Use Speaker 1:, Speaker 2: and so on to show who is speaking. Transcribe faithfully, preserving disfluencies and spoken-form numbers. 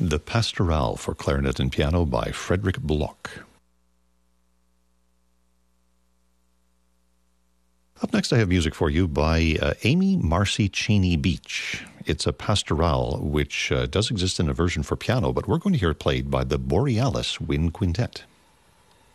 Speaker 1: The Pastoral for clarinet and piano by Frederick Bloch. Up next, I have music for you by uh, Amy Marcy Cheney Beach. It's a pastoral which uh, does exist in a version for piano, but we're going to hear it played by the Borealis Wind Quintet.